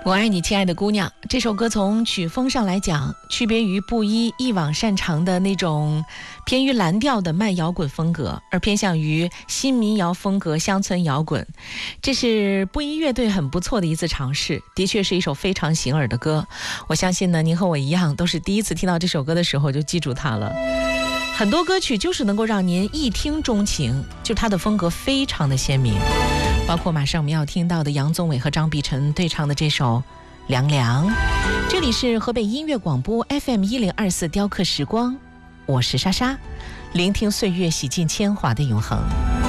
我爱你亲爱的姑娘，这首歌从曲风上来讲，区别于布衣一往擅长的那种偏于蓝调的慢摇滚风格，而偏向于新民谣风格乡村摇滚。这是布衣乐队很不错的一次尝试，的确是一首非常醒耳的歌。我相信呢，您和我一样都是第一次听到这首歌的时候就记住它了。很多歌曲就是能够让您一听钟情，就它的风格非常的鲜明，包括马上我们要听到的杨宗纬和张碧晨对唱的这首《凉凉》。这里是河北音乐广播 FM1024 雕刻时光，我是莎莎，聆听岁月洗尽铅华的永恒。